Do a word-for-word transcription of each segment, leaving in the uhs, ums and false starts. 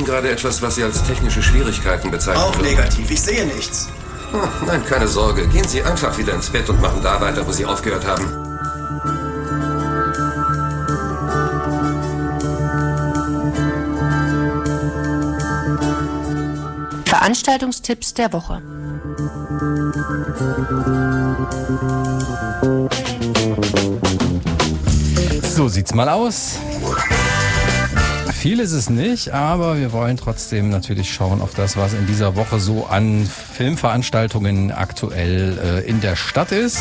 gerade etwas, was Sie als technische Schwierigkeiten bezeichnen? Auch negativ, ich sehe nichts. Hm, nein, keine Sorge. Gehen Sie einfach wieder ins Bett und machen da weiter, wo Sie aufgehört haben. Veranstaltungstipps der Woche. So sieht's mal aus. Viel ist es nicht, aber wir wollen trotzdem natürlich schauen auf das, was in dieser Woche so an Filmveranstaltungen aktuell äh, in der Stadt ist.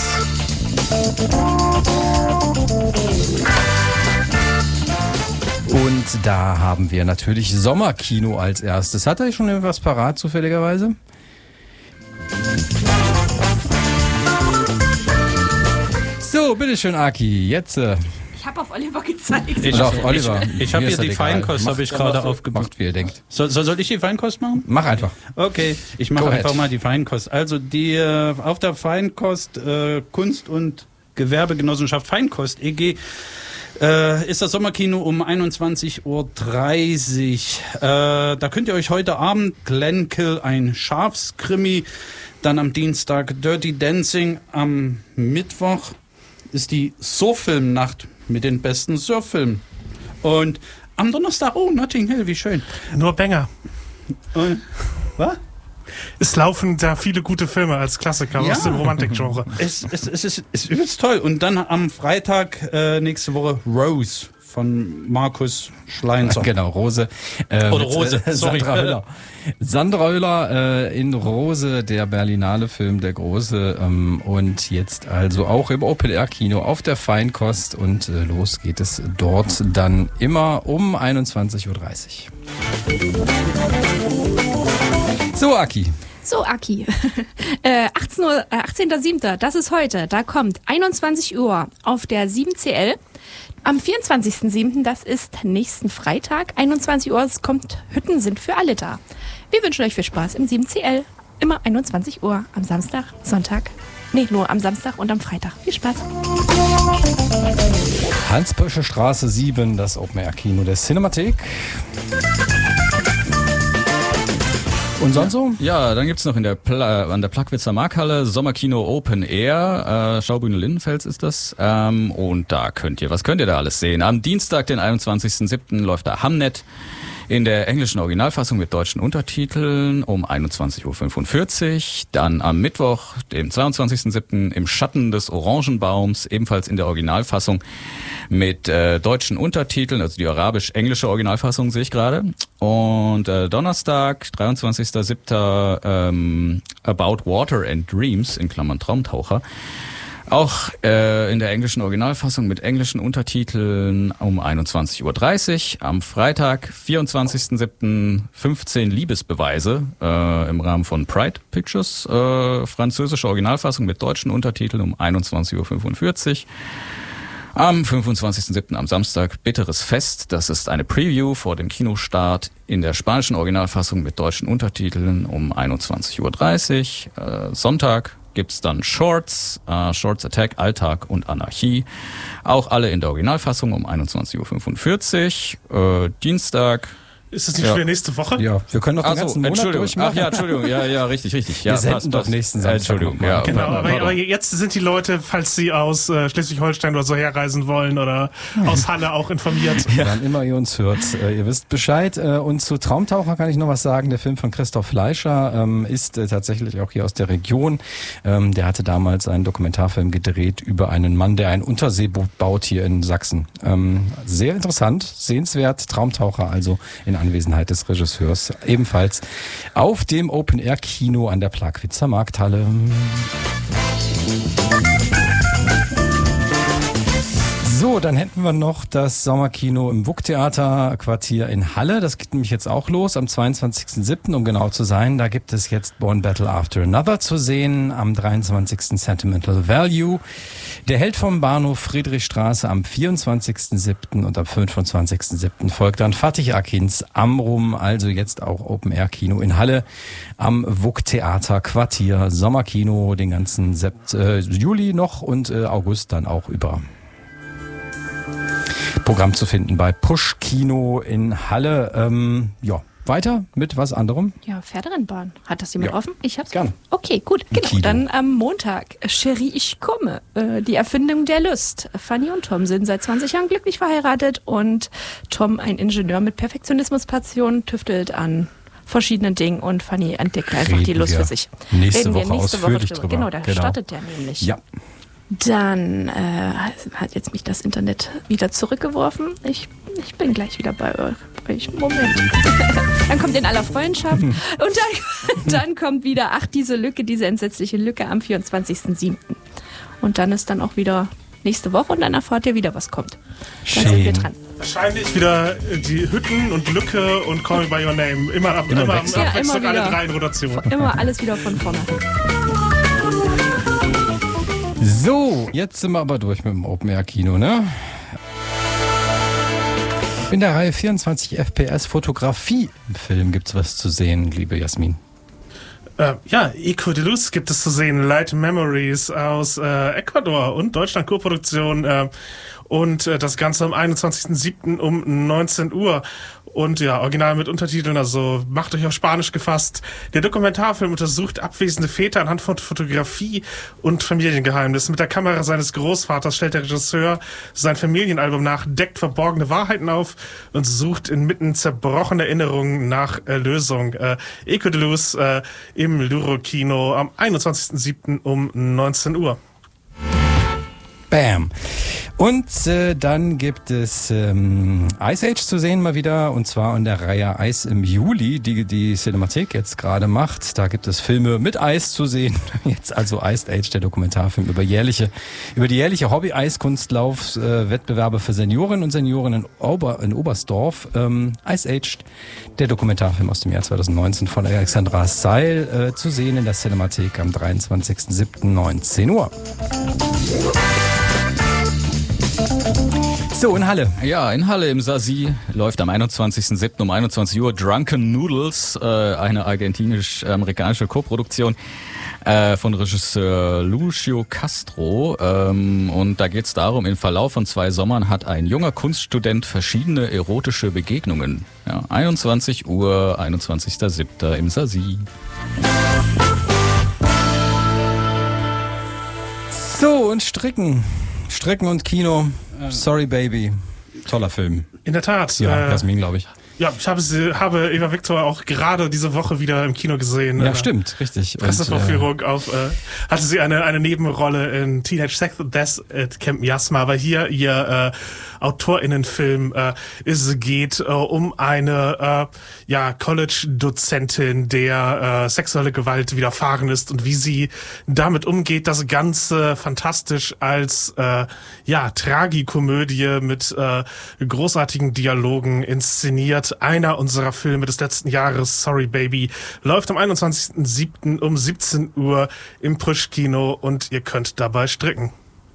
Und da haben wir natürlich Sommerkino als erstes. Hat er schon irgendwas parat, zufälligerweise? So, bitteschön, Aki, jetzt... Äh Ich habe auf Oliver gezeigt. Ich, auf Oliver. Ich, ich habe hier die Feinkost, habe ich gerade aufgemacht. Macht, wie ihr denkt. So, soll ich die Feinkost machen? Mach einfach. Okay, ich mache Go einfach ahead. mal die Feinkost. Also die äh, auf der Feinkost äh, Kunst- und Gewerbegenossenschaft Feinkost E G äh, ist das Sommerkino um einundzwanzig Uhr dreißig. Äh, da könnt ihr euch heute Abend Glenkill, ein Schafskrimi, dann am Dienstag Dirty Dancing, am Mittwoch ist die Surffilmnacht mit den besten Surffilmen. Und am Donnerstag, oh, Notting Hill, wie schön. Nur Banger. Und, was? Es laufen da viele gute Filme als Klassiker Ja. aus dem Romantik-Genre. Es, es, es, ist, es ist übelst toll. Und dann am Freitag äh, nächste Woche Rose von Markus Schleinzer. Genau, Rose. Äh, Oder mit, Rose, äh, sorry. Sandra Hüller. Sandra Hüller äh, in Rose, der Berlinale-Film, der große. Ähm, und jetzt also auch im Open-Air-Kino auf der Feinkost. Und äh, los geht es dort dann immer um einundzwanzig Uhr dreißig. So, Aki. So, Aki. äh, achtzehn Uhr, äh, achtzehnter siebter, das ist heute. Da kommt einundzwanzig Uhr auf der sieben C L. Am vierundzwanzigsten siebten, das ist nächsten Freitag, einundzwanzig Uhr, es kommt Hütten sind für alle da. Wir wünschen euch viel Spaß im sieben C L. Immer einundzwanzig Uhr am Samstag, Sonntag. Nee, nur am Samstag und am Freitag. Viel Spaß. Hans-Bösche Straße sieben, das Open-Air-Kino der Cinemathek. Und sonst so? Ja, dann gibt's noch in der Pla- an der Plagwitzer Markthalle Sommerkino Open Air, äh, Schaubühne Lindenfels ist das, ähm, und da könnt ihr, was könnt ihr da alles sehen? Am Dienstag, den einundzwanzigsten siebten läuft da Hamnet in der englischen Originalfassung mit deutschen Untertiteln um einundzwanzig Uhr fünfundvierzig. Dann am Mittwoch, dem zweiundzwanzigsten siebten im Schatten des Orangenbaums, ebenfalls in der Originalfassung mit äh, deutschen Untertiteln, also die arabisch-englische Originalfassung sehe ich gerade. Und äh, Donnerstag, dreiundzwanzigsten siebten ähm, About Water and Dreams, in Klammern Traumtaucher. Auch äh, in der englischen Originalfassung mit englischen Untertiteln um einundzwanzig Uhr dreißig. Am Freitag, vierundzwanzigsten siebten fünfzehn Liebesbeweise äh, im Rahmen von Pride Pictures. Äh, französische Originalfassung mit deutschen Untertiteln um einundzwanzig Uhr fünfundvierzig. Am fünfundzwanzigsten siebten am Samstag Bitteres Fest. Das ist eine Preview vor dem Kinostart in der spanischen Originalfassung mit deutschen Untertiteln um einundzwanzig Uhr dreißig. Äh, Sonntag gibt's dann Shorts, äh, Shorts Attack, Alltag und Anarchie. Auch alle in der Originalfassung um einundzwanzig Uhr fünfundvierzig. Äh, Dienstag. Ist das nicht Ja. für nächste Woche? Ja, wir können doch den Ach so, ganzen Monat Entschuldigung. durchmachen. Ach ja, Entschuldigung. Ja, ja, richtig, richtig. Ja, Wir senden passt, doch passt. nächsten Samstag Entschuldigung, nochmal. ja. Genau, aber, pardon. aber jetzt sind die Leute, falls sie aus äh, Schleswig-Holstein oder so herreisen wollen oder aus Halle auch informiert. Wann immer ihr uns hört, äh, ihr wisst Bescheid. Äh, und zu Traumtaucher kann ich noch was sagen. Der Film von Christoph Fleischer ähm, ist äh, tatsächlich auch hier aus der Region. Ähm, der hatte damals einen Dokumentarfilm gedreht über einen Mann, der ein Unterseeboot baut hier in Sachsen. Ähm, sehr interessant, sehenswert. Traumtaucher also in Anwesenheit des Regisseurs. Ebenfalls auf dem Open-Air-Kino an der Plagwitzer Markthalle. So, dann hätten wir noch das Sommerkino im W U K-Theater Quartier in Halle. Das geht nämlich jetzt auch los am zweiundzwanzigsten siebten, um genau zu sein. Da gibt es jetzt Born Battle After Another zu sehen. Am dreiundzwanzigsten Sentimental Value. Der Held vom Bahnhof Friedrichstraße am vierundzwanzigsten siebten und am fünfundzwanzigsten siebten folgt dann Fatih Akins Amrum. Also jetzt auch Open-Air-Kino in Halle am W U K-Theater Quartier. Sommerkino den ganzen Sept- äh, Juli noch und äh, August dann auch über. Programm zu finden bei Push Kino in Halle. Ähm, ja, weiter mit was anderem. Ja, Pferderennbahn. Hat das jemand Ja. offen? Ich hab's. Gerne. Okay, gut. Genau. Kino. Dann am Montag. Cherie, ich komme. Äh, die Erfindung der Lust. Fanny und Tom sind seit zwanzig Jahren glücklich verheiratet und Tom, ein Ingenieur mit Perfektionismus-Passion, tüftelt an verschiedenen Dingen und Fanny entdeckt einfach die Reden Lust wir für sich. nächste Reden wir Woche nächste Woche ausführlich drüber. drüber. Genau, da Genau. startet der nämlich. Ja. Dann äh, hat jetzt mich das Internet wieder zurückgeworfen. Ich, ich bin gleich wieder bei euch. Moment. Dann kommt in aller Freundschaft. Und dann, dann kommt wieder, ach, diese Lücke, diese entsetzliche Lücke am vierundzwanzigsten siebten Und dann ist dann auch wieder nächste Woche und dann erfahrt ihr wieder, was kommt. Da sind wir Schön. dran. Wahrscheinlich wieder die Hütten und Lücke und Call Me By Your Name. Immer, ab, Immer immer, am wechseln. Ja, Abwechslung immer alle wieder. drei in Rotation. Immer alles wieder von vorne. So, jetzt sind wir aber durch mit dem Open-Air-Kino, ne? In der Reihe vierundzwanzig F P S Fotografie im Film gibt's was zu sehen, liebe Jasmin. Äh, ja, Eco de Luz gibt es zu sehen. Light Memories aus äh, Ecuador und Deutschland Co-Produktion. Äh, und äh, das Ganze am einundzwanzigsten siebten um neunzehn Uhr. Und ja, original mit Untertiteln, also macht euch auf Spanisch gefasst. Der Dokumentarfilm untersucht abwesende Väter anhand von Fotografie und Familiengeheimnissen. Mit der Kamera seines Großvaters stellt der Regisseur sein Familienalbum nach, deckt verborgene Wahrheiten auf und sucht inmitten zerbrochener Erinnerungen nach Erlösung. Äh, Eco de Luz äh, im Luro-Kino am einundzwanzigsten siebten um neunzehn Uhr. Bam. Und äh, dann gibt es ähm, Ice Age zu sehen mal wieder, und zwar in der Reihe Eis im Juli, die die Cinemathek jetzt gerade macht. Da gibt es Filme mit Eis zu sehen. Jetzt also Ice Age, der Dokumentarfilm über jährliche, über die jährliche Hobby-Eiskunstlauf-Wettbewerbe für Seniorinnen und Senioren in, Ober, in Oberstdorf. Ähm, Ice Age, der Dokumentarfilm aus dem Jahr zweitausendneunzehn von Alexandra Seil, äh, zu sehen in der Cinemathek am dreiundzwanzigsten siebten neunzehn Uhr. So, in Halle. Ja, in Halle im Sasi läuft am einundzwanzigsten siebten um einundzwanzig Uhr Drunken Noodles, äh, eine argentinisch-amerikanische Koproduktion äh, von Regisseur Lucio Castro. Ähm, und da geht es darum, im Verlauf von zwei Sommern hat ein junger Kunststudent verschiedene erotische Begegnungen. Ja, einundzwanzig Uhr, einundzwanzigsten siebten im Sasi. So, und Stricken. Stricken und Kino. Sorry, Baby. Toller Film. In der Tat. Ja, äh, Jasmin, glaube ich. Ja, ich habe, sie, habe Eva Victor auch gerade diese Woche wieder im Kino gesehen. Ja, Äh, stimmt, richtig. Und, Pressevorführung auf, äh, hatte sie eine, eine Nebenrolle in Teenage Sex and Death at Camp Miasma, aber hier ihr äh, AutorInnenfilm äh, es geht äh, um eine äh, ja, College-Dozentin, der äh, sexuelle Gewalt widerfahren ist und wie sie damit umgeht. Das Ganze fantastisch als äh, ja, Tragikomödie mit äh, großartigen Dialogen inszeniert. Einer unserer Filme des letzten Jahres, Sorry Baby, läuft am einundzwanzigsten siebten um siebzehn Uhr im Push-Kino und ihr könnt dabei stricken.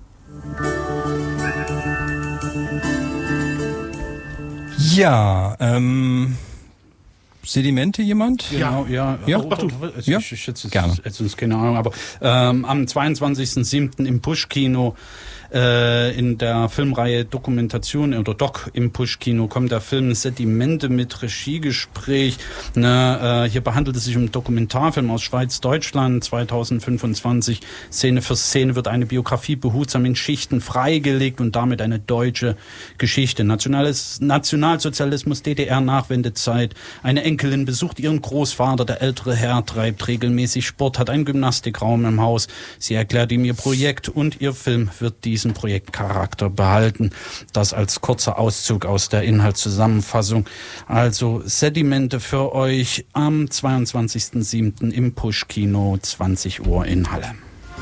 Ja, ähm, Sedimente jemand? Genau, ja. Ja, Oh, mach du. oh, Ich, Ja, ich schätze es gerne. jetzt uns keine Ahnung, aber ähm, am zweiundzwanzigsten siebten im Push-Kino äh, in der Filmreihe Dokumentation oder Doc im Push-Kino kommt der Film Sedimente mit Regiegespräch. Ne, äh, hier behandelt es sich um einen Dokumentarfilm aus Schweiz-Deutschland zweitausendfünfundzwanzig. Szene für Szene wird eine Biografie behutsam in Schichten freigelegt und damit eine deutsche Geschichte. Nationales, Nationalsozialismus, D D R-Nachwendezeit. Eine Enkelin besucht ihren Großvater. Der ältere Herr treibt regelmäßig Sport, hat einen Gymnastikraum im Haus. Sie erklärt ihm ihr Projekt und ihr Film wird diesen Projektcharakter behalten. Das als kurzer Auszug aus der Inhaltszusammenfassung. Also Sedimente für euch am zweiundzwanzigsten siebten im Push-Kino, zwanzig Uhr in Halle.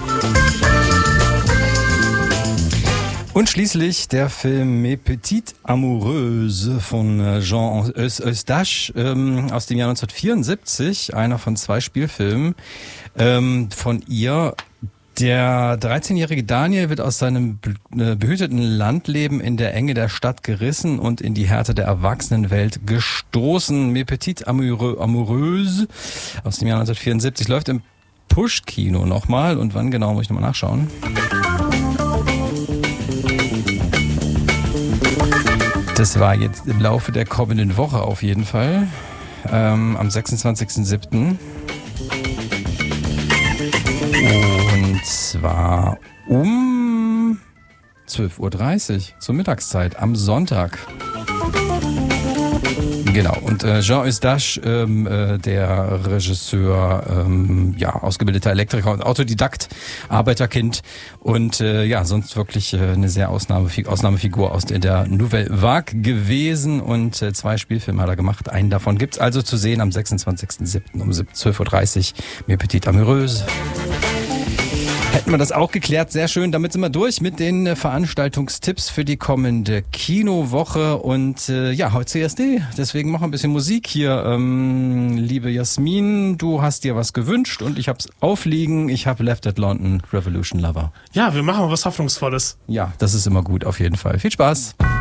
Und schließlich der Film Mes Petites Amoureuses von Jean Eustache ähm, aus dem Jahr neunzehnhundertvierundsiebzig, einer von zwei Spielfilmen ähm, von ihr. Der dreizehnjährige Daniel wird aus seinem behüteten Landleben in der Enge der Stadt gerissen und in die Härte der Erwachsenenwelt gestoßen. Mes Petites Amoureuses aus dem Jahr neunzehnhundertvierundsiebzig läuft im Push-Kino nochmal. Und wann genau, muss ich nochmal nachschauen. Das war jetzt im Laufe der kommenden Woche auf jeden Fall. ähm, am sechsundzwanzigsten siebten Und zwar um zwölf Uhr dreißig zur Mittagszeit am Sonntag. Genau, und äh, Jean Eustache, ähm, äh, der Regisseur, ähm, ja, ausgebildeter Elektriker und Autodidakt, Arbeiterkind und äh, ja, sonst wirklich äh, eine sehr Ausnahmefig- Ausnahmefigur aus der, der Nouvelle Vague gewesen und äh, zwei Spielfilme hat er gemacht. Einen davon gibt's also zu sehen am sechsundzwanzigsten siebten um zwölf Uhr dreißig. Mes Petites Amoureuses. Hätten wir das auch geklärt, sehr schön. Damit sind wir durch mit den äh, Veranstaltungstipps für die kommende Kinowoche und äh, ja, heute C S D, deswegen machen wir ein bisschen Musik hier. Ähm, liebe Jasmin, du hast dir was gewünscht und ich hab's aufliegen. Ich habe Left at London, Revolution Lover. Ja, wir machen mal was Hoffnungsvolles. Ja, das ist immer gut, auf jeden Fall. Viel Spaß.